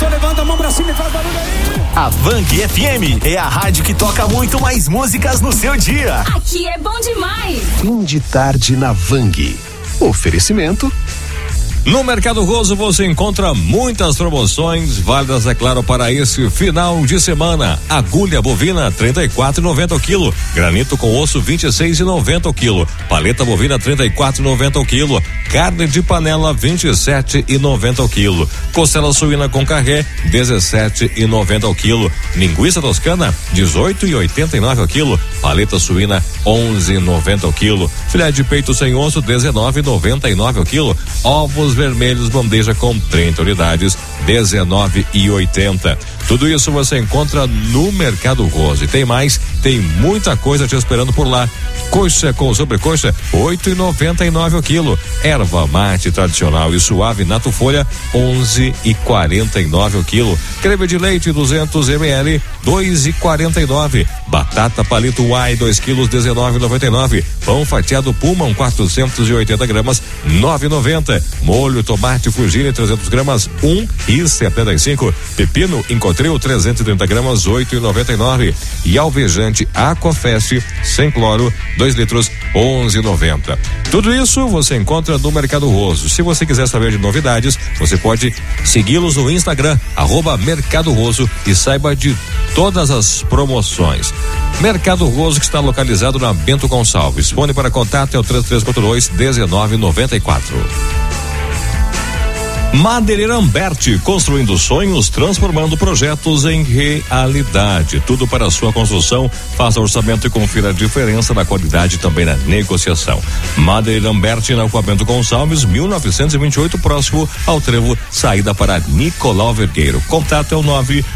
Então levanta a mão pra cima e faz barulho aí. A Vang FM é a rádio que toca muito mais músicas no seu dia. Aqui é bom demais. Fim de tarde na Vang. Oferecimento. No Mercado Roso você encontra muitas promoções válidas, é claro, para esse final de semana. Agulha bovina 34,90 o quilo, granito com osso 26,90 o quilo, paleta bovina 34,90 o quilo, carne de panela 27,90 o quilo, costela suína com carré 17,90 o quilo, linguiça toscana 18,89 o quilo, paleta suína 11,90 o quilo, filé de peito sem osso 19,99 o quilo, ovos vermelhos bandeja com 30 unidades 19,80. Tudo isso você encontra no Mercado Roso. E tem mais, tem muita coisa te esperando por lá. Coxa com sobrecoxa 8,99 o quilo. Erva mate tradicional e suave nato folha 11,49 o quilo. Creme de leite 200 ml 2,49. Batata palito Y 2 quilos 19,99. Pão fatiado Puma 480 gramas 9,90. Molho tomate Fugini 300 gramas 1,75. Pepino Encontreu 330 gramas 8,99. E alvejante Aquafest sem cloro 2 litros 11,90. Tudo isso você encontra no Mercado Roso. Se você quiser saber de novidades, você pode segui-los no Instagram @Mercado Roso e saiba de todas as promoções. Mercado Roso, que está localizado na Bento Gonçalves. Fone para contato é o 3342-1994. Madeireira Amberti, construindo sonhos, transformando projetos em realidade. Tudo para a sua construção. Faça orçamento e confira a diferença na qualidade e também na negociação. Madeireira Amberti, na Rua Bento Gonçalves, 1928, próximo ao trevo, saída para Nicolau Vergueiro. Contato é o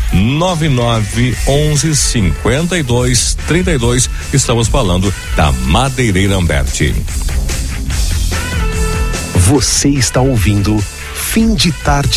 999115232. Estamos falando da Madeireira Amberti. Você está ouvindo Fim de Tarde